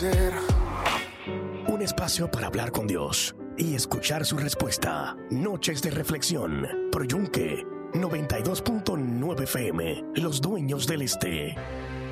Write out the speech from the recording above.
ser. Un espacio para hablar con Dios y escuchar su respuesta. Noches de reflexión. Por Yunque 92.9 FM. Los dueños del este.